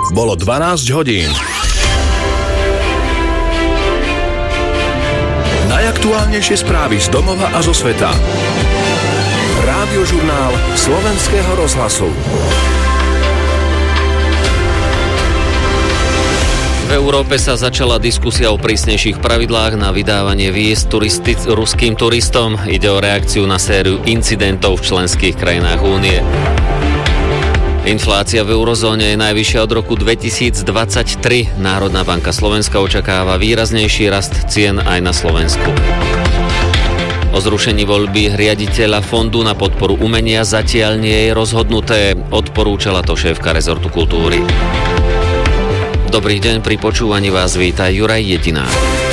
Bolo 12 hodín. Najaktuálnejšie správy z domova a zo sveta. Rádiožurnál Slovenského rozhlasu. V Európe sa začala diskusia o prísnejších pravidlách na vydávanie víz ruským turistom. Ide o reakciu na sériu incidentov v členských krajinách únie. Inflácia v eurozóne je najvyššia od roku 2023. Národná banka Slovenska očakáva výraznejší rast cien aj na Slovensku. O zrušení voľby riaditeľa Fondu na podporu umenia zatiaľ nie je rozhodnuté. Odporúčala to šéfka rezortu kultúry. Dobrý deň, pri počúvaní vás víta Juraj Jediná.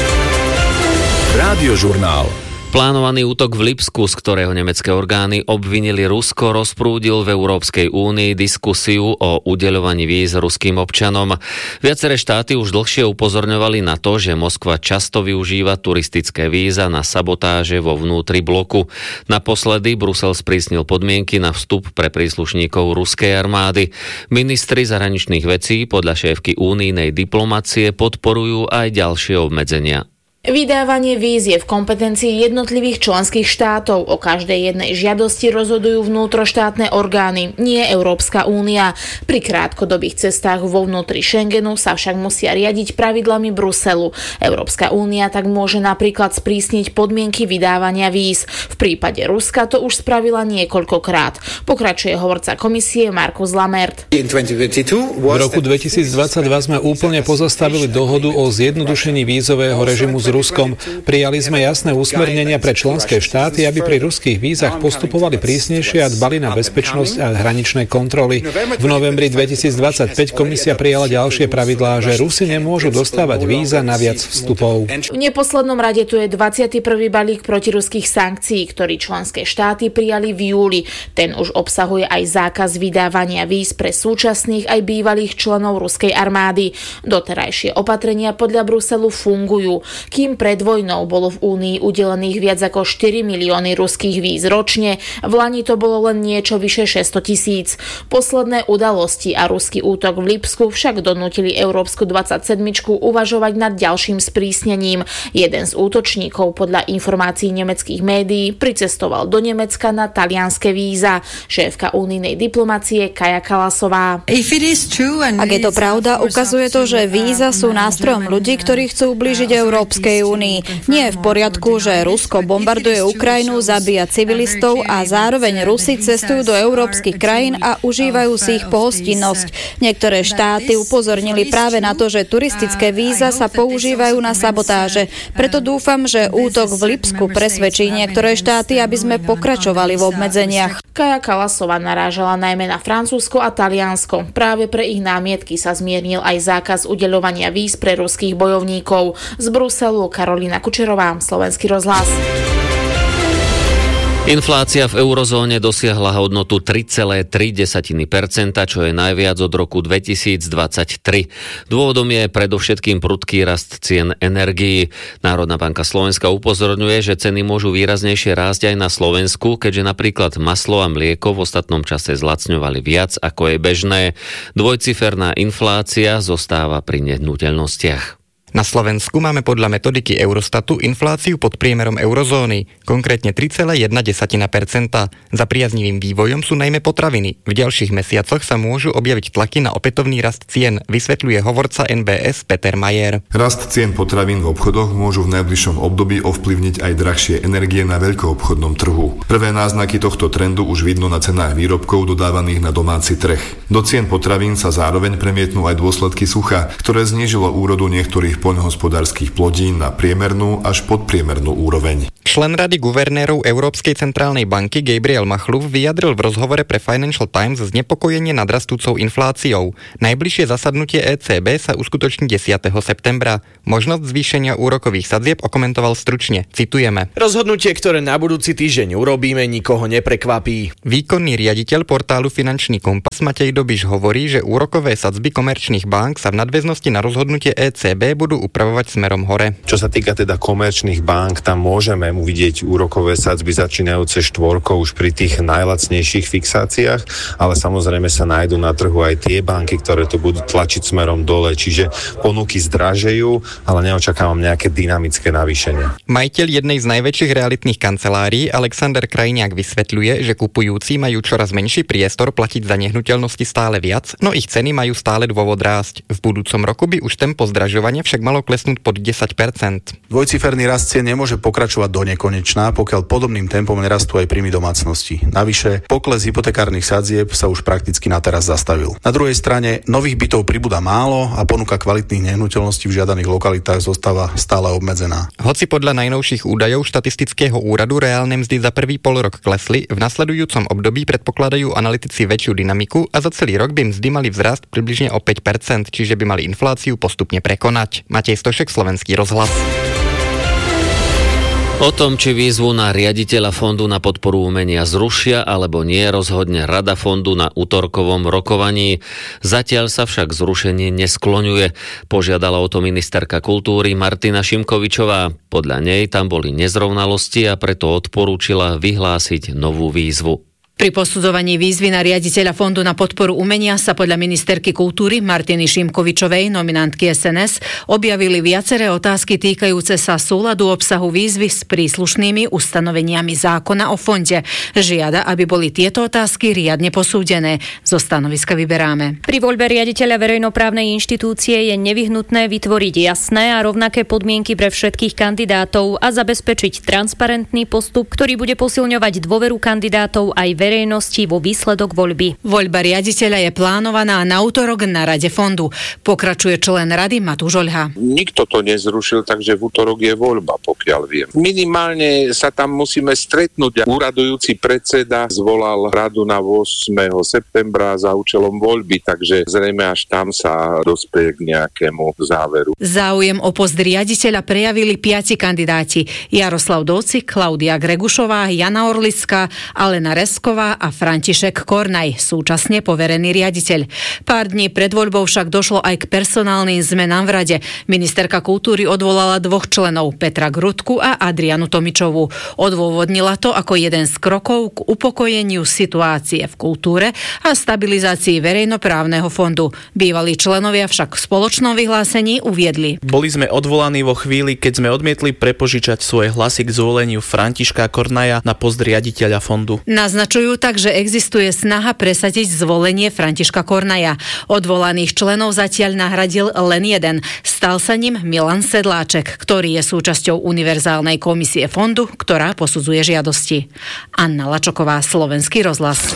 Rádiožurnál. Plánovaný útok v Lipsku, z ktorého nemecké orgány obvinili Rusko, rozprúdil v Európskej únii diskusiu o udeľovaní víz ruským občanom. Viaceré štáty už dlhšie upozorňovali na to, že Moskva často využíva turistické víza na sabotáže vo vnútri bloku. Naposledy Brusel sprísnil podmienky na vstup pre príslušníkov ruskej armády. Ministri zahraničných vecí podľa šéfky únijnej diplomacie podporujú aj ďalšie obmedzenia. Vydávanie víz je v kompetencii jednotlivých členských štátov. O každej jednej žiadosti rozhodujú vnútroštátne orgány, nie Európska únia. Pri krátkodobých cestách vo vnútri Schengenu sa však musia riadiť pravidlami Bruselu. Európska únia tak môže napríklad sprísniť podmienky vydávania víz. V prípade Ruska to už spravila niekoľkokrát. Pokračuje hovorca komisie Markus Lammert. V roku 2022 sme úplne pozastavili dohodu o zjednodušení vízového režimu s Ruskom. Prijali sme jasné usmernenia pre členské štáty, aby pri ruských vízach postupovali prísnejšie a dbali na bezpečnosť a hraničné kontroly. V novembri 2025 komisia prijala ďalšie pravidlá, že Rusi nemôžu dostávať víza na viac vstupov. V neposlednom rade tu je 21. balík protiruských sankcií, ktorý členské štáty prijali v júli. Ten už obsahuje aj zákaz vydávania víz pre súčasných aj bývalých členov ruskej armády. Doterajšie opatrenia podľa Bruselu fungujú. Kým pred vojnou bolo v Únii udelených viac ako 4 milióny ruských víz ročne, v lani to bolo len niečo vyše 600 000. Posledné udalosti a ruský útok v Lipsku však donútili Európsku 27 uvažovať nad ďalším sprísnením. Jeden z útočníkov podľa informácií nemeckých médií pricestoval do Nemecka na talianske víza. Šéfka únijnej diplomacie Kaja Kallasová. Ak je to pravda, ukazuje to, že víza sú nástrojom ľudí, ktorí chcú ublížiť Európskej únii. Nie je v poriadku, že Rusko bombarduje Ukrajinu, zabíja civilistov a zároveň Rusi cestujú do európskych krajín a užívajú si ich pohostinnosť. Niektoré štáty upozornili práve na to, že turistické víza sa používajú na sabotáže. Preto dúfam, že útok v Lipsku presvedčí niektoré štáty, aby sme pokračovali v obmedzeniach. Kaja Kallasová narážala najmä na Francúzsko a Taliansko. Práve pre ich námietky sa zmiernil aj zákaz udeľovania víz pre ruských bojovníkov. Z Bruselu Karolína Kučerová, Slovenský rozhlas. Inflácia v eurozóne dosiahla hodnotu 3,3%, čo je najviac od roku 2023. Dôvodom je predovšetkým prudký rast cien energií. Národná banka Slovenska upozorňuje, že ceny môžu výraznejšie rásť aj na Slovensku, keďže napríklad maslo a mlieko v ostatnom čase zlacňovali viac, ako je bežné. Dvojciferná inflácia zostáva pri nehnuteľnostiach. Na Slovensku máme podľa metodiky Eurostatu infláciu pod priemerom eurozóny, konkrétne 3,1%. Za priaznivým vývojom sú najmä potraviny. V ďalších mesiacoch sa môžu objaviť tlaky na opätovný rast cien, vysvetľuje hovorca NBS Peter Majer. Rast cien potravín v obchodoch môžu v najbližšom období ovplyvniť aj drahšie energie na veľkoobchodnom trhu. Prvé náznaky tohto trendu už vidno na cenách výrobkov dodávaných na domáci trh. Do cien potravín sa zároveň premietnú aj dôsledky sucha, ktoré znížilo úrodu niektorých poľnohospodárskych plodín na priemernú až podpriemernú úroveň. Člen Rady guvernérov Európskej centrálnej banky Gabriel Makhlouf vyjadril v rozhovore pre Financial Times znepokojenie nad rastúcou infláciou. Najbližšie zasadnutie ECB sa uskutoční 10. septembra. Možnosť zvýšenia úrokových sadzieb okomentoval stručne. Citujeme. Rozhodnutie, ktoré na budúci týždeň urobíme, nikoho neprekvapí. Výkonný riaditeľ portálu Finančný kompas Matej Dobiš hovorí, že úrokové sadzby komerčných bank sa v nadväznosti na rozhodnutie ECB budú budú upravovať smerom hore. Čo sa týka teda komerčných bank, tam môžeme uvidieť úrokové sadzby začínajúce 4 už pri tých najlacnejších fixáciách, ale samozrejme sa nájdú na trhu aj tie banky, ktoré to budú tlačiť smerom dole, čiže ponuky zdražejú, ale neočakávam nejaké dynamické navýšenie. Majiteľ jednej z najväčších realitných kancelárií Alexander Krajniak vysvetľuje, že kupujúci majú čoraz menší priestor platiť za nehnuteľnosti stále viac, no ich ceny majú stále dôvod rásť. V budúcom roku by už tempo zdražovania však malo klesnúť pod 10%. Dvojciferný rast cien nemôže pokračovať do nekonečná, pokiaľ podobným tempom nerastú aj príjmy domácností. Navyše, pokles hypotekárnych sadzieb sa už prakticky na teraz zastavil. Na druhej strane, nových bytov pribúda málo a ponuka kvalitných nehnuteľností v žiadaných lokalitách zostáva stále obmedzená. Hoci podľa najnovších údajov štatistického úradu reálne mzdy za prvý polrok klesli, v nasledujúcom období predpokladajú analytici väčšiu dynamiku a za celý rok by mzdy mali vzrásť približne o 5%, čiže by mali infláciu postupne prekonať. Matej Stošek, Slovenský rozhlas. O tom, či výzvu na riaditeľa Fondu na podporu umenia zrušia alebo nie, rozhodne Rada fondu na utorkovom rokovaní. Zatiaľ sa však zrušenie neskloňuje. Požiadala o to ministerka kultúry Martina Šimkovičová. Podľa nej tam boli nezrovnalosti a preto odporúčila vyhlásiť novú výzvu. Pri posudzovaní výzvy na riaditeľa Fondu na podporu umenia sa podľa ministerky kultúry Martiny Šimkovičovej, nominantky SNS, objavili viaceré otázky týkajúce sa súladu obsahu výzvy s príslušnými ustanoveniami zákona o fonde. Žiada, aby boli tieto otázky riadne posúdené. Zo stanoviska vyberáme. Pri voľbe riaditeľa verejnoprávnej inštitúcie je nevyhnutné vytvoriť jasné a rovnaké podmienky pre všetkých kandidátov a zabezpečiť transparentný postup, ktorý bude posilňovať dôveru kandidátov aj verejnosti vo výsledok voľby. Voľba riaditeľa je plánovaná na utorok na Rade fondu. Pokračuje člen rady Matúš Oľha. Nikto to nezrušil, takže v utorok je voľba, pokiaľ viem. Minimálne sa tam musíme stretnúť. Úradujúci predseda zvolal radu na 8. septembra za účelom voľby, takže zrejme až tam sa dospeje k nejakému záveru. Záujem o post riaditeľa prejavili 5 kandidáti. Jaroslav Dócik, Klaudia Gregušová, Jana Orlická, Alena Resková a František Kornaj, súčasne poverený riaditeľ. Pár dní pred voľbou však došlo aj k personálnym zmenám v rade. Ministerka kultúry odvolala 2 členov, Petra Grudku a Adrianu Tomičovú. Odôvodnila to ako jeden z krokov k upokojeniu situácie v kultúre a stabilizácii verejnoprávneho fondu. Bývalí členovia však v spoločnom vyhlásení uviedli. Boli sme odvolaní vo chvíli, keď sme odmietli prepožičať svoje hlasy k zvoleniu Františka Kornaja na post riaditeľa fondu. Naznačujú tak, že existuje snaha presadiť zvolenie Františka Kornaja. Odvolaných členov zatiaľ nahradil len jeden. Stal sa ním Milan Sedláček, ktorý je súčasťou univerzálnej komisie fondu, ktorá posudzuje žiadosti. Anna Lačoková, Slovenský rozhlas.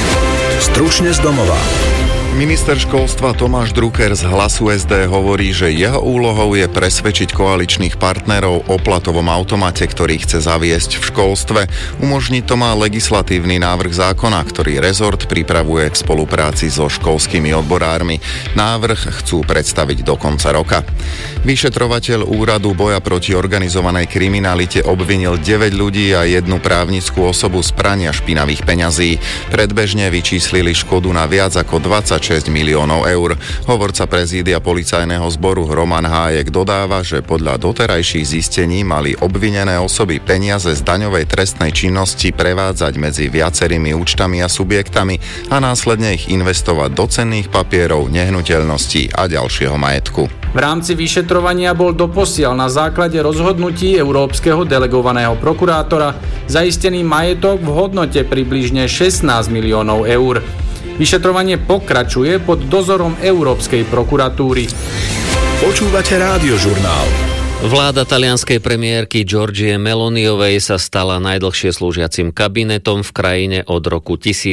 Stručne z domova. Minister školstva Tomáš Drucker z Hlasu SD hovorí, že jeho úlohou je presvedčiť koaličných partnerov o platovom automate, ktorý chce zaviesť v školstve. Umožniť to má legislatívny návrh zákona, ktorý rezort pripravuje v spolupráci so školskými odborármi. Návrh chcú predstaviť do konca roka. Vyšetrovateľ Úradu boja proti organizovanej kriminalite obvinil 9 ľudí a jednu právnickú osobu z prania špinavých peňazí. Predbežne vyčíslili škodu na viac ako 26 miliónov eur. Hovorca prezídia policajného zboru Roman Hájek dodáva, že podľa doterajších zistení mali obvinené osoby peniaze z daňovej trestnej činnosti prevádzať medzi viacerými účtami a subjektami a následne ich investovať do cenných papierov, nehnuteľností a ďalšieho majetku. V rámci vyšetrovania bol doposiaľ na základe rozhodnutí európskeho delegovaného prokurátora zaistený majetok v hodnote približne 16 miliónov eur. Vyšetrovanie pokračuje pod dozorom Európskej prokuratúry. Počúvate Rádiožurnál. Vláda talianskej premiérky Giorgie Meloniovej sa stala najdlhšie slúžiacim kabinetom v krajine od roku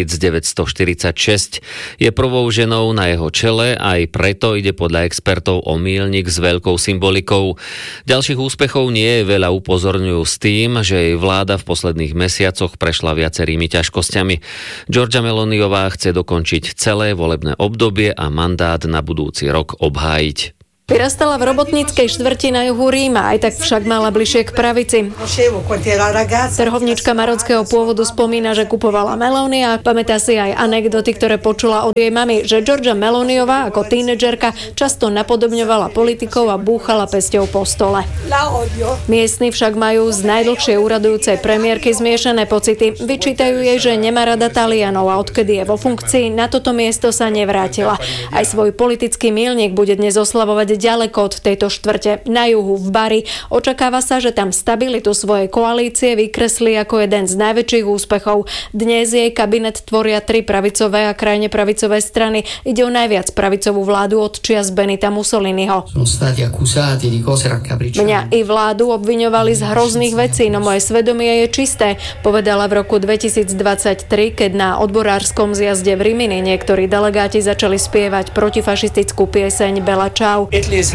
1946. Je prvou ženou na jeho čele, aj preto ide podľa expertov o míľnik s veľkou symbolikou. Ďalších úspechov nie je veľa, upozorňujú s tým, že jej vláda v posledných mesiacoch prešla viacerými ťažkosťami. Giorgia Meloniová chce dokončiť celé volebné obdobie a mandát na budúci rok obhájiť. Vyrastala v robotníckej štvrti na juhu Ríma, aj tak však mala bližšie k pravici. Trhovnička marockého pôvodu spomína, že kupovala Meloni a pamätá si aj anekdoty, ktoré počula od jej mamy, že Giorgia Meloniová ako tínedžerka často napodobňovala politikov a búchala pesťou po stole. Miestni však majú z najdlhšie úradujúcej premiérky zmiešané pocity. Vyčítajú jej, že nemá rada Talianov a odkedy je vo funkcii, na toto miesto sa nevrátila. Aj svoj politický míľnik bude dnes oslavovať ďaleko od tejto štvrte na juhu v Bari. Očakáva sa, že tam stabilitu svojej koalície vykreslí ako jeden z najväčších úspechov. Dnes jej kabinet tvoria 3 pravicové a krajne pravicové strany. Ide o najviac pravicovú vládu od čias Benita Mussoliniho. Mňa i vládu obviňovali z hrozných vecí, no moje svedomie je čisté, povedala v roku 2023, keď na odborárskom zjazde v Rimini niektorí delegáti začali spievať protifašistickú pieseň Bella Ciao.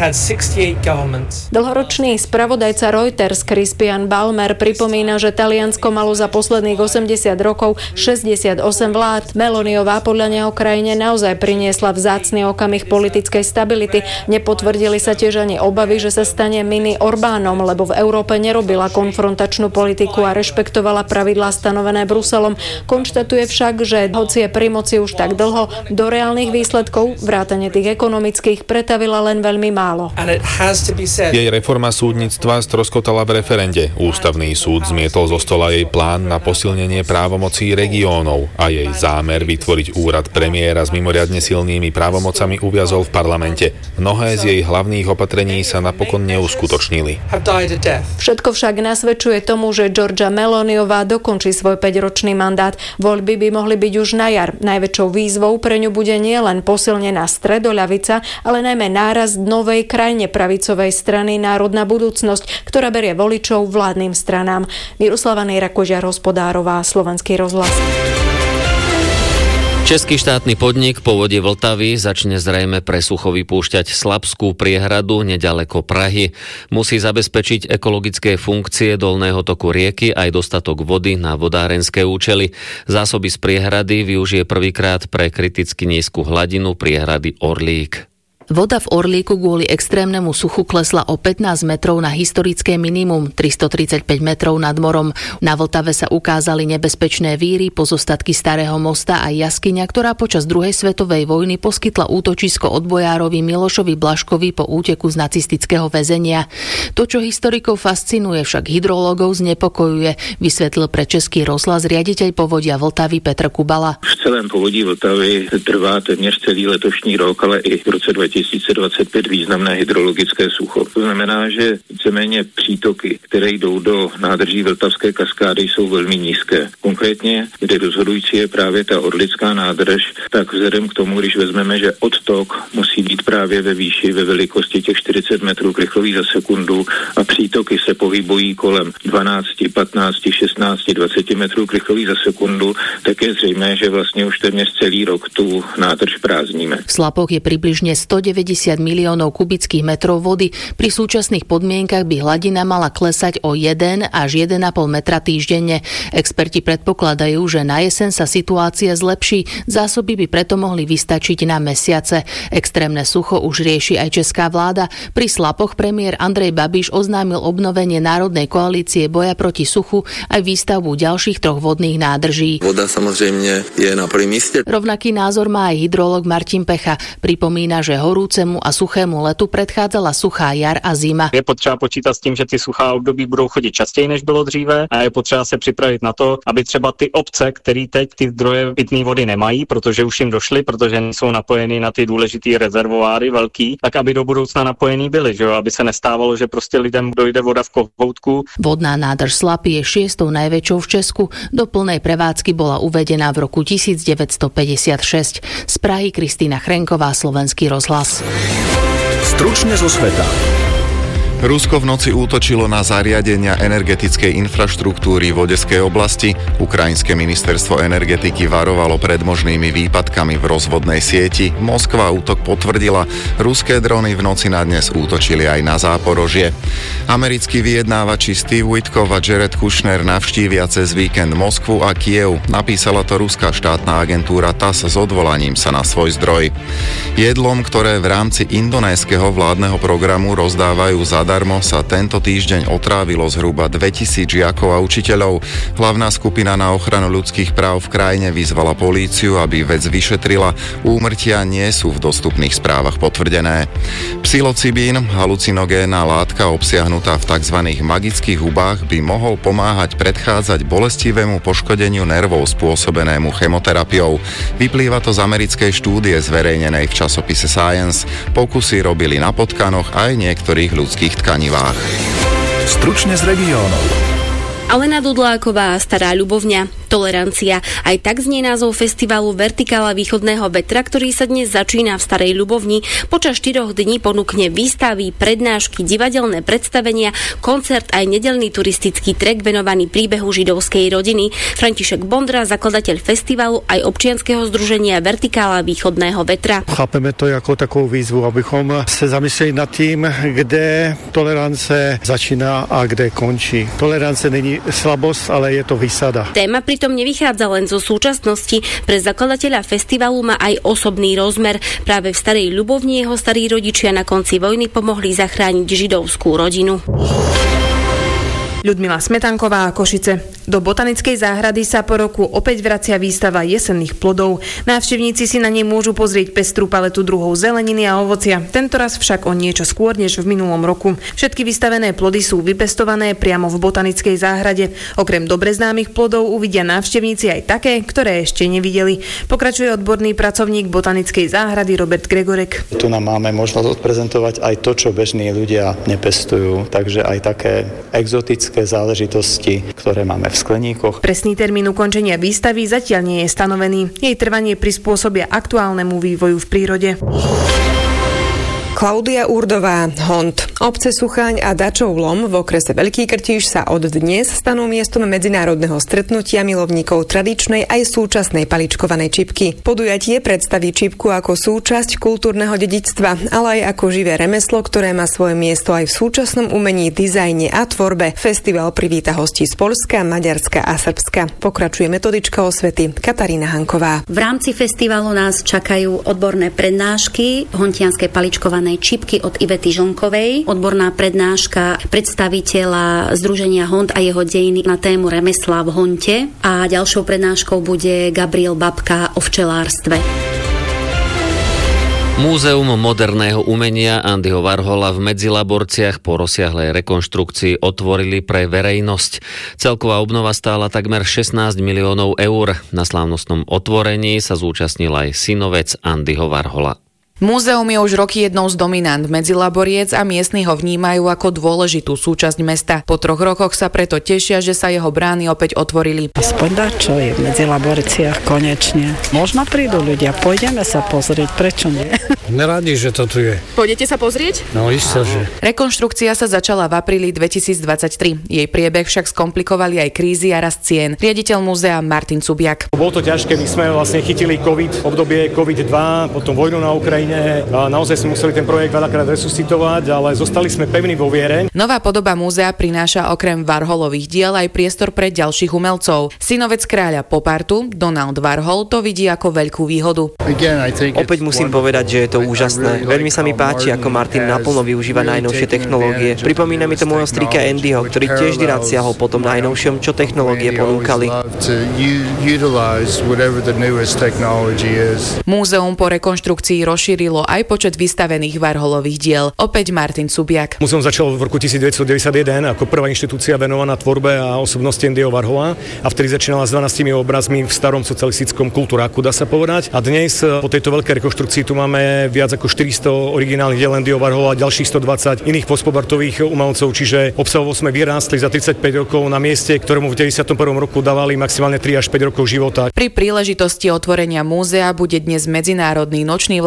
Dlhoročný spravodajca Reuters Crispian Balmer pripomína, že Taliansko malo za posledných 80 rokov 68 vlád. Meloniová podľa neho krajine naozaj priniesla vzácny okamih politickej stability. Nepotvrdili sa tiež ani obavy, že sa stane mini Orbánom, lebo v Európe nerobila konfrontačnú politiku a rešpektovala pravidlá stanovené Bruselom. Konštatuje však, že hoci je pri moci už tak dlho, do reálnych výsledkov, vrátane tých ekonomických, pretavila len veľmi málo. Jej reforma súdnictva stroskotala v referende. Ústavný súd zmietol zo stola jej plán na posilnenie právomocí regiónov a jej zámer vytvoriť úrad premiéra s mimoriadne silnými právomocami uviazol v parlamente. Mnohé z jej hlavných opatrení sa napokon neuskutočnili. Všetko však nasvedčuje tomu, že Giorgia Meloniová dokončí svoj 5-ročný mandát. Voľby by mohli byť už na jar. Najväčšou výzvou pre ňu bude nielen posilnená stredoľavica, ale najmä nárast novej krajne pravicovej strany Národná budúcnosť, ktorá berie voličov vládnym stranám. Miroslava Nejrakožiar, Hospodárová, Slovenský rozhlas. Český štátny podnik Povodie Vltavy začne zrejme pre sucho vypúšťať Slabskú priehradu neďaleko Prahy. Musí zabezpečiť ekologické funkcie dolného toku rieky aj dostatok vody na vodárenské účely. Zásoby z priehrady využije prvýkrát pre kriticky nízku hladinu priehrady Orlík. Voda v Orlíku kvôli extrémnemu suchu klesla o 15 metrov na historické minimum, 335 metrov nad morom. Na Vltave sa ukázali nebezpečné víry, pozostatky starého mosta a jaskyňa, ktorá počas druhej svetovej vojny poskytla útočisko odbojárovi Milošovi Blaškovi po úteku z nacistického väzenia. To, čo historikov fascinuje, však hydrológov znepokojuje, vysvetlil pre Český rozhlas riaditeľ Povodia Vltavy Petr Kubala. V celém Povodí Vltavy trvá téměř celý letošní rok, ale i v roce 2025 významné hydrologické sucho. To znamená, že víceméně přítoky, které jdou do nádrží Vltavské kaskády, jsou velmi nízké. Konkrétně, kde rozhodující je právě ta Orlická nádrž, tak vzhledem k tomu, když vezmeme, že odtok musí být právě ve výši, ve velikosti těch 40 metrů krychlových za sekundu a přítoky se pohybují kolem 12, 15, 16, 20 metrů krychlových za sekundu, tak je zřejmé, že vlastně už téměř celý rok tu nádrž prázdníme. V Slapoch je približne 190 miliónov kubických metrov vody. Pri súčasných podmienkach by hladina mala klesať o 1 až 1,5 metra týždenne. Experti predpokladajú, že na jeseň sa situácia zlepší. Zásoby by preto mohli vystačiť na mesiace. Extrémne sucho už rieši aj česká vláda. Pri Slapoch premiér Andrej Babiš oznámil obnovenie národnej koalície boja proti suchu aj výstavbu ďalších 3 vodných nádrží. Voda samozrejme je na prvém mieste. Rovnaký názor má aj hydrológ Martin Pecha. Pripomína, že horúcemu a suchému letu predchádzala suchá jar a zima. Je potřeba počítat s tím, že ty suchá období budou chodit častěji, než bylo dříve, a je potřeba se připravit na to, aby třeba ty obce, které teď ty zdroje pitné vody nemají, protože už jim došly, protože nejsou napojeny na ty důležitý rezervoáry velký, tak aby do budoucna napojení byly, že jo, aby se nestávalo, že prostě lidem dojde voda v kohoutku. Vodná nádrž Slapy je 6. najväčšou v Česku. Do plnej prevádzky bola uvedená v roku 1956. Z Prahy Kristýna Chrenková, Slovenský rozhlas. Stručne zo sveta. Rusko v noci útočilo na zariadenia energetickej infraštruktúry v Odeskej oblasti. Ukrajinské ministerstvo energetiky varovalo pred možnými výpadkami v rozvodnej sieti. Moskva útok potvrdila. Ruské drony v noci na dnes útočili aj na Záporožie. Americkí vyjednávači Steve Witkoff a Jared Kushner navštívia cez víkend Moskvu a Kiev. Napísala to ruská štátna agentúra TASS s odvolaním sa na svoj zdroj. Jedlom, ktoré v rámci indonéskeho vládneho programu rozdávajú zadarmo, sa tento týždeň otrávilo zhruba 2000 žiakov a učiteľov. Hlavná skupina na ochranu ľudských práv v krajine vyzvala políciu, aby vec vyšetrila. Úmrtia nie sú v dostupných správach potvrdené. Psilocibín, halucinogénna látka obsiahnutá v tzv. Magických hubách, by mohol pomáhať predchádzať bolestivému poškodeniu nervov spôsobenému chemoterapiou. Vyplýva to z americkej štúdie zverejnenej v časopise Science. Pokusy robili na potkanoch aj niektorých ľudských tkanivách. Stručne z regiónov. Alena Dudláková a Stará Ľubovňa. Tolerancia. Aj tak znie názov festivalu Vertikála východného vetra, ktorý sa dnes začína v Starej Ľubovni. Počas 4 dní ponúkne výstavy, prednášky, divadelné predstavenia, koncert aj nedeľný turistický trek venovaný príbehu židovskej rodiny. František Bondra, zakladateľ festivalu aj občianskeho združenia Vertikála východného vetra. Chápeme to jako takovou výzvu, abychom se zamysleli nad tím, kde tolerance začíná a kde končí. Tolerance není slabost, ale je to výsada. Téma pritom nevychádza len zo súčasnosti. Pre zakladateľa festivalu má aj osobný rozmer. Práve v Starej Ľubovni jeho starí rodičia na konci vojny pomohli zachrániť židovskú rodinu. Ľudmila Smetanková a Košice. Do botanickej záhrady sa po roku opäť vracia výstava jesenných plodov. Návštevníci si na nej môžu pozrieť pestrú paletu druhov zeleniny a ovocia. Tentoraz však o niečo skôr než v minulom roku. Všetky vystavené plody sú vypestované priamo v botanickej záhrade. Okrem dobre známych plodov uvidia návštevníci aj také, ktoré ešte nevideli. Pokračuje odborný pracovník botanickej záhrady Robert Gregorek. Tu nám máme možnosť odprezentovať aj to, čo bežní ľudia nepestujú. Takže aj také exotické záležitosti, ktoré máme v skleníkoch. Presný termín ukončenia výstavy zatiaľ nie je stanovený. Jej trvanie prispôsobia aktuálnemu vývoju v prírode. Klaudia Urdová, Hont. Obce Suchaň a Dačov Lom v okrese Veľký Krtíš sa od dnes stanú miestom medzinárodného stretnutia milovníkov tradičnej aj súčasnej paličkovanej čipky. Podujatie predstaví čipku ako súčasť kultúrneho dedičstva, ale aj ako živé remeslo, ktoré má svoje miesto aj v súčasnom umení, dizajne a tvorbe. Festival privíta hostí z Poľska, Maďarska a Srbska. Pokračuje metodička osvety Katarína Hanková. V rámci festivalu nás čakajú odborné prednášky hontianskej paličkovanej čipky od Ivety Žlnkovej, odborná prednáška predstaviteľa Združenia Hont a jeho dejiny na tému remesla v Honte a ďalšou prednáškou bude Gabriel Babka o včelárstve. Múzeum moderného umenia Andyho Warhola v Medzilaborciach po rozsiahlej rekonštrukcii otvorili pre verejnosť. Celková obnova stála takmer 16 miliónov eur. Na slávnostnom otvorení sa zúčastnil aj synovec Andyho Warhola. Múzeum je už roky jednou z dominant Medzilaboriec a miestni ho vnímajú ako dôležitú súčasť mesta. Po 3 rokoch sa preto tešia, že sa jeho brány opäť otvorili. Aspoň dačo je v Medzilaboriciach konečne. Možno prídu ľudia, pôjdeme sa pozrieť, prečo nie? Neradi, že to tu je. Pôjdete sa pozrieť? No isté, že. Rekonštrukcia sa začala v apríli 2023. Jej priebeh však skomplikovali aj krízy a rast cien. Riaditeľ múzea Martin Cubiak. Bolo to ťažké, my sme vlastne chytili obdobie COVID-2, potom vojnu na Ukrajine. A naozaj sme museli ten projekt veľakrát resuscitovať, ale zostali sme pevní vo viere. Nová podoba múzea prináša okrem Warholových diel aj priestor pre ďalších umelcov. Synovec kráľa popartu, Donald Warhol, to vidí ako veľkú výhodu. Opäť musím povedať, že je to úžasné. Veľmi sa mi páči, ako Martin naplno využíva najnovšie technológie. Pripomína mi to môjho strýka Andyho, ktorý tiež vždy rád siahol po tom najnovšom, čo technológie ponúkali. Múzeum po rekonštrukcii rozšírilo aj počet vystavených Warholových diel. Opäť Martin Cubiak. Múzeum začalo v roku 1991 ako prvá inštitúcia venovaná tvorbe a osobnosti Andyho Warhola a vtedy začínala s 12 obrazmi v starom socialistickom kultúráku, dá sa povedať. A dnes po tejto veľkej rekonštrukcii tu máme viac ako 400 originálnych diel Andyho Warhola a ďalších 120 iných postpobartových umelcov, čiže obsahovo sme vyrástli za 35 rokov na mieste, ktorému v 91. roku dávali maximálne 3 až 5 rokov života. Pri príležitosti otvorenia múzea bude dnes medzinárodný nočný vlak z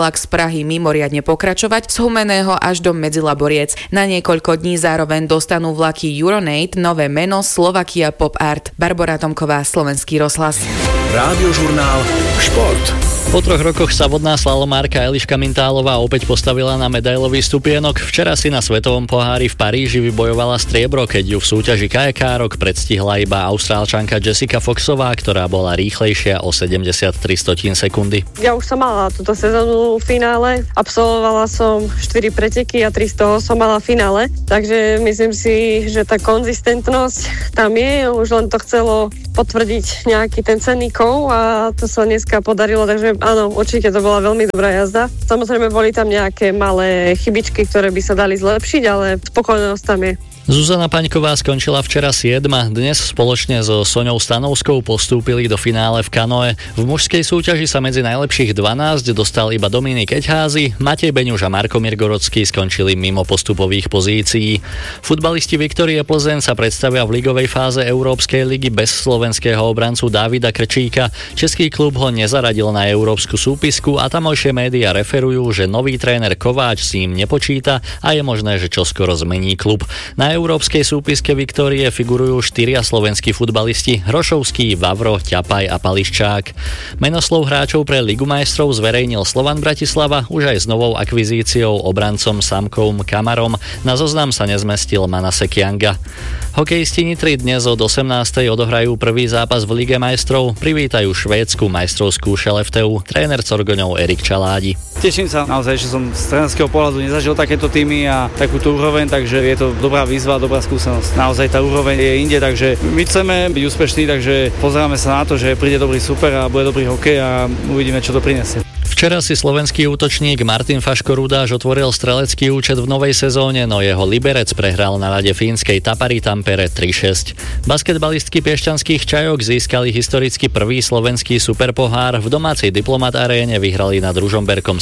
Prahy mimoriadne pokračovať z Humenného až do Medzilaboriec. Na niekoľko dní zároveň dostanú vlaky Euronate nové meno Slovakia Pop Art. Barbora Tomková, Slovenský rozhlas. Rádiožurnál Šport. Po 3 rokoch sa vodná slalomárka Eliška Mintálová opäť postavila na medailový stupienok. Včera si na svetovom pohári v Paríži vybojovala striebro, keď ju v súťaži kajakárok predstihla iba Austrálčanka Jessica Foxová, ktorá bola rýchlejšia o 73 sekundy. Ja už som mala túto sezónu v finále, absolvovala som 4 preteky a 3 z toho som mala v finále, takže myslím si, že tá konzistentnosť tam je, už len to chcelo potvrdiť nejaký ten cenný kov a to sa dneska podarilo, takže áno, určite to bola veľmi dobrá jazda. Samozrejme boli tam nejaké malé chybičky, ktoré by sa dali zlepšiť, ale spokojnosť tam je. Zuzana Paňková skončila včera 7. Dnes spoločne so Soňou Stanovskou postúpili do finále v kanoe. V mužskej súťaži sa medzi najlepších 12 dostal iba Dominik Eťházy, Matej Beňuš a Markomír Gorocký skončili mimo postupových pozícií. Futbalisti Viktorie Plzeň sa predstavia v ligovej fáze Európskej ligy bez slovenského obrancu Dávida Krčíka. Český klub ho nezaradil na európsku súpisku a tamojšie médiá referujú, že nový tréner Kováč s ním nepočíta a je možné, že čoskoro zmení klub. Na európskej súpiske Viktórie figurujú 4 slovenskí futbalisti: Hrošovský, Vavro, Ťapaj a Pališčák. Menoslov hráčov pre Ligu majstrov zverejnil Slovan Bratislava už aj s novou akvizíciou obrancom Samkom Kamarom. Na zoznam sa nezmestil Manase Kianga. Hokejisti Nitry dnes od 18. odohrajú prvý zápas v Lige majstrov, privítajú švédsku majstrovskú Šelefteu, tréner Corgoňov Erik Čaládi. Teším sa naozaj, že som z trénerského pohľadu nezažil takéto týmy a takúto úroveň, takže je to dobrá výzva, dobrá skúsenosť. Naozaj tá úroveň je inde, takže my chceme byť úspešní, takže pozeráme sa na to, že príde dobrý super a bude dobrý hokej a uvidíme, čo to prinesie. Včera si slovenský útočník Martin Faško Rudáš otvoril strelecký účet v novej sezóne, no jeho Liberec prehral na ľade fínskej Tapari Tampere 3-6. Basketbalistky piešťanských Čajok získali historicky prvý slovenský superpohár. V domácej Diplomat aréne vyhrali nad Ružomberkom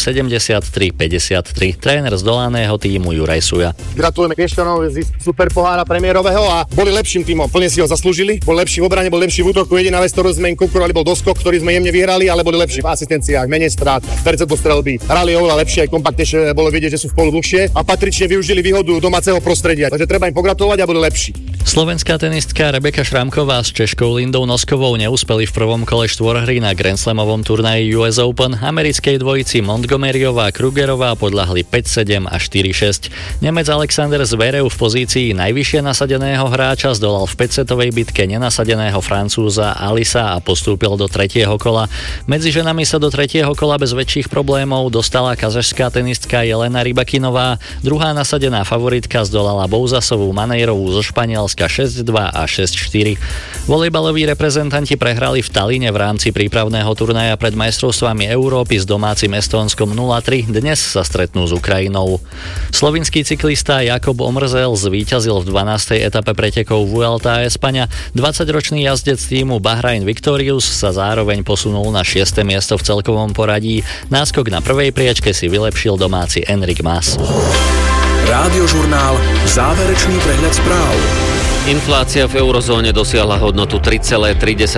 73-53. Tréner z Dolaného tímu Juraj Suja. Gratulujeme Piešťanov z superpohára premiérového a boli lepším tímom. Plne si ho zaslúžili. Boli lepší v obrane, boli lepší v útoku. Jediná vec, ktorú sme im konkurovali, bol doskok, ktorý sme jemne vyhrali, ale boli lepší v asistenciách, menej strát, percento strelby. Hrali oveľa lepšie, aj kompaktnejšie, bolo vidieť, že sú spolu dlhšie a patrične využili výhodu domáceho prostredia. Takže treba im pogratulovať a boli lepší. Slovenská tenistka Rebeka Šramková s Češkou Lindou Noskovou neúspeli v prvom kole štvorhry na Grand Slamovom turnaji US Open. Americkej dvojici Montgomeryová a Krugerová podľahli 5-7 a 4-6. Nemec Alexander Zverev v pozícii najvyššie nasadeného hráča zdolal v 5-setovej bitke nenasadeného Francúza Alisa a postúpil do tretieho kola. Medzi ženami sa do tretieho kola bez väčších problémov dostala kazašská tenistka Jelena Rybakinová. Druhá nasadená favoritka zdolala Bouzasovú Manejrovú zo Španielska 6-2 a 6-4. Volejbaloví reprezentanti prehrali v Talíne v rámci prípravného turnaja pred majstrovstvami Európy s domácim Estónskom 0-3. Dnes sa stretnú s Ukrajinou. Slovinský cyklista Jakob Omrzel zvíťazil v 12. etape pretekov Vuelta a España. 20-ročný jazdec týmu Bahrain Victorious sa zároveň posunul na 6. miesto v celkovom poradí. Náskok na prvej priečke si vylepšil domáci Enric Mas. Rádiožurnál Záverečný prehľad správ. Inflácia v eurozóne dosiahla hodnotu 3,3%,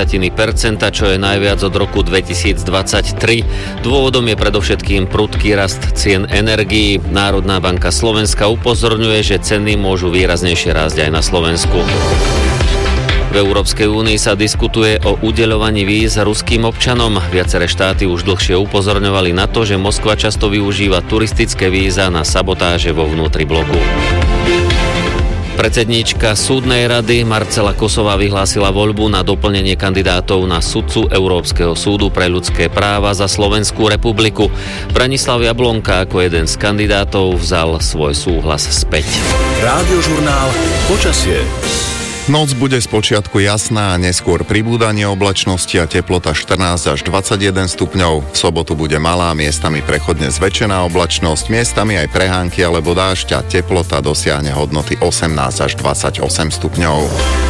čo je najviac od roku 2023. Dôvodom je predovšetkým prudký rast cien energií. Národná banka Slovenska upozorňuje, že ceny môžu výraznejšie rásť aj na Slovensku. V Európskej únii sa diskutuje o udeľovaní víz ruským občanom. Viaceré štáty už dlhšie upozorňovali na to, že Moskva často využíva turistické víza na sabotáže vo vnútri bloku. Predsedníčka súdnej rady Marcela Kosová vyhlásila voľbu na doplnenie kandidátov na sudcu Európskeho súdu pre ľudské práva za Slovenskú republiku. Branislav Jablonka ako jeden z kandidátov vzal svoj súhlas späť. Rádiožurnál Počasie. Noc bude spočiatku jasná a neskôr pribúdanie oblačnosti a teplota 14 až 21 stupňov. V sobotu bude malá, miestami prechodne zväčšená oblačnosť, miestami aj prehánky alebo dážď a teplota dosiahne hodnoty 18 až 28 stupňov.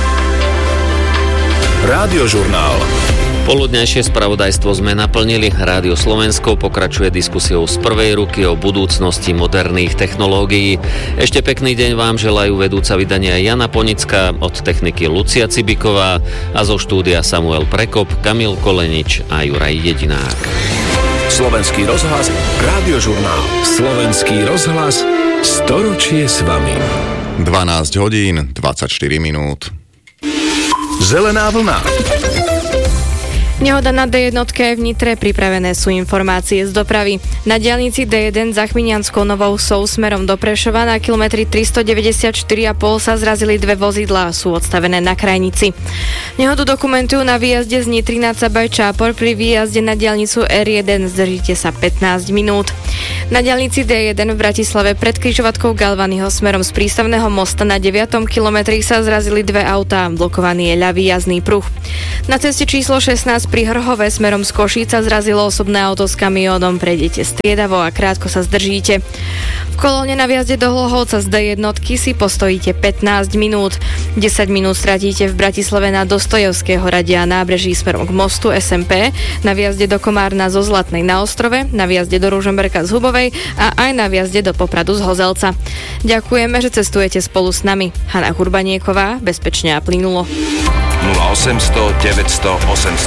Rádiožurnál. Poludnejšie spravodajstvo sme naplnili. Rádio Slovensko pokračuje diskusiou z prvej ruky o budúcnosti moderných technológií. Ešte pekný deň vám želajú vedúca vydania Jana Ponická, od techniky Lucia Cibiková a zo štúdia Samuel Prekop, Kamil Kolenič a Juraj Jedinák. Slovenský rozhlas, Rádiožurnál. Slovenský rozhlas, storočie s vami. 12 hodín, 24 minút. Zelená vlna. Nehoda na D1 v Nitre, pripravené sú informácie z dopravy. Na diaľnici D1 za Chminianskou Novou Sou smerom do Prešova na kilometri 394,5 sa zrazili dve vozidlá a sú odstavené na krajnici. Nehodu dokumentujú na výjazde z Nitrina Cabaj Čápor, pri výjazde na diaľnicu R1 zdržíte sa 15 minút. Na diaľnici D1 v Bratislave pred križovatkou Galvanyho smerom z prístavného mosta na 9. kilometri sa zrazili dve autá, blokovaný je ľavý jazdný pruh. Na ceste číslo 16 pri Hrhove smerom z Košíc sa zrazilo osobné auto s kamiónom, prejdete striedavo a krátko sa zdržíte. V kolóne na viazde do Hlohovca z D1 si postojíte 15 minút. 10 minút stratíte v Bratislave na Dostojevského rade a nábreží smerom k mostu SMP, na viazde do Komárna zo Zlatnej na Ostrove, na viazde do Ružomberka z Hubovej a aj na viazde do Popradu z Hozelca. Ďakujeme, že cestujete spolu s nami. Hana Hurbanieková, bezpečne a plynulo. 0800 900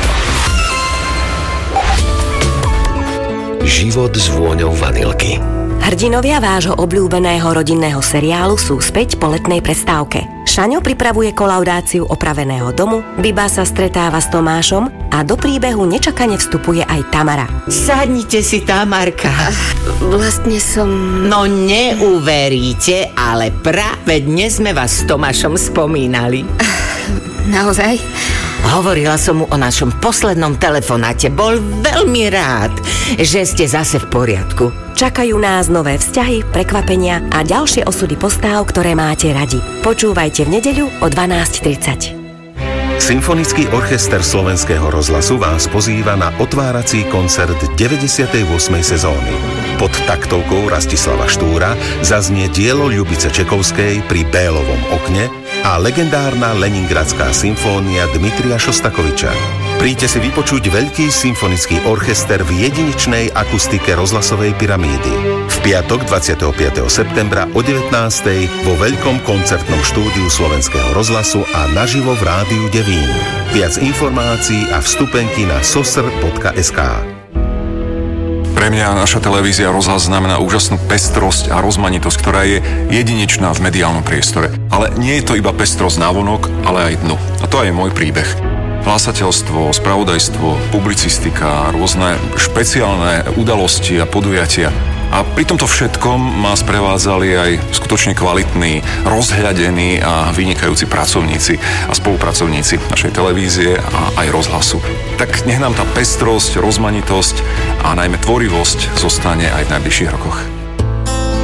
800. Život s vôňou vanilky. Hrdinovia vášho obľúbeného rodinného seriálu sú späť po letnej prestávke. Šaňo pripravuje kolaudáciu opraveného domu, Biba sa stretáva s Tomášom a do príbehu nečakane vstupuje aj Tamara. Sadnite si, Tamarka. Vlastne som... No neuveríte, ale práve dnes sme vás s Tomášom spomínali. Naozaj? Hovorila som mu o našom poslednom telefonáte. Bol veľmi rád, že ste zase v poriadku. Čakajú nás nové vzťahy, prekvapenia a ďalšie osudy postáv, ktoré máte radi. Počúvajte v nedeľu o 12:30. Symfonický orchester Slovenského rozhlasu vás pozýva na otvárací koncert 98. sezóny. Pod taktovkou Rastislava Štúra zaznie dielo Ľubice Čekovskej Pri Bélovom okne a legendárna Leningradská symfónia Dmitrija Šostakoviča. Príďte si vypočuť veľký symfonický orchester v jedinečnej akustike rozhlasovej pyramídy. V piatok 25. septembra o 19:00 vo veľkom koncertnom štúdiu Slovenského rozhlasu a naživo v Rádiu Devín. Viac informácií a vstupenky na sosr.sk. Pre mňa naša televízia Rozhlas znamená úžasnú pestrosť a rozmanitosť, ktorá je jedinečná v mediálnom priestore. Ale nie je to iba pestrosť návonok, ale aj dnu. A to aj môj príbeh. Hlásateľstvo, spravodajstvo, publicistika, rôzne špeciálne udalosti a podujatia. A pri tomto všetkom ma sprevádzali aj skutočne kvalitní, rozhľadení a vynikajúci pracovníci a spolupracovníci našej televízie a aj rozhlasu. Tak nech nám tá pestrosť, rozmanitosť a najmä tvorivosť zostane aj v najbližších rokoch.